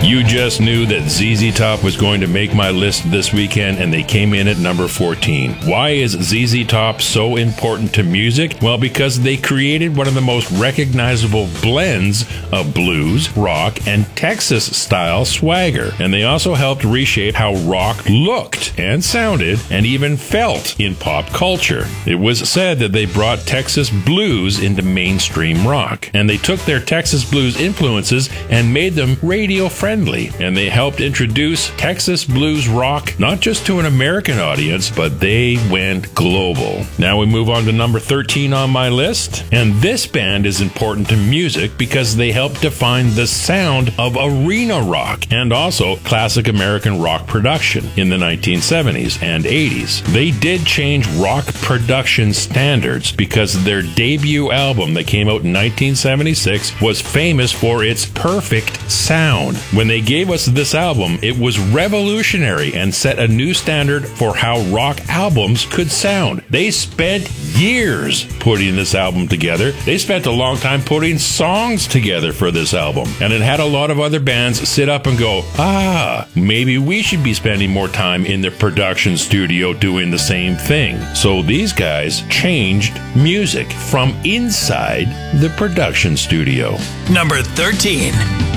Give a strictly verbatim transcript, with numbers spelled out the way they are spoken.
You just knew that Z Z Top was going to make my list this weekend, and they came in at number fourteen. Why is Z Z Top so important to music? Well, because they created one of the most recognizable blends of blues, rock, and Texas-style swagger. And they also helped reshape how rock looked and sounded and even felt in pop culture. It was said that they brought Texas blues into mainstream rock, and they took their Texas blues influences and made them radio-friendly. And they helped introduce Texas blues rock not just to an American audience, but they went global. Now we move on to number thirteen on my list. And this band is important to music because they helped define the sound of arena rock and also classic American rock production in the nineteen seventies and eighties. They did change rock production standards because their debut album that came out in nineteen seventy-six was famous for its perfect sound. When they gave us this album, it was revolutionary and set a new standard for how rock albums could sound. They spent years putting this album together. They spent a long time putting songs together for this album. And it had a lot of other bands sit up and go, ah, maybe we should be spending more time in the production studio doing the same thing. So these guys changed music from inside the production studio. Number thirteen.